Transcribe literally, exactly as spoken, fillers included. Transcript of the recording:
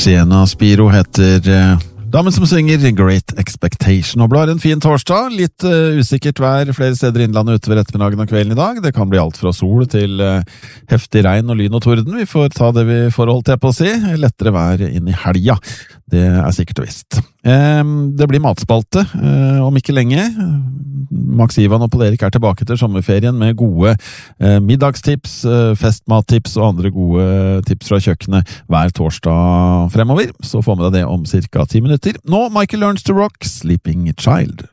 Sienna Spiro heter uh, damen som synger Great Expectation, og blar en fin torsdag, litt uh, usikkert vær flere steder i innlandet utover ettermiddagen og kvelden i dag. Det kan bli alt fra sol til uh, heftig regn og lyn og torden. Vi får ta det vi får holdt til på å si. Lettere vær inn i helga. Det er sikkert og visst. Um, det blir matspalte uh, om ikke lenge. Max Ivan og Pål Erik er tilbake til sommerferien med gode uh, middagstips, uh, festmattips og andre gode tips fra kjøkkenet hver torsdag fremover. Så får vi deg det om cirka ti minutter. Nå, Michael Learns to Rock, Sleeping Child.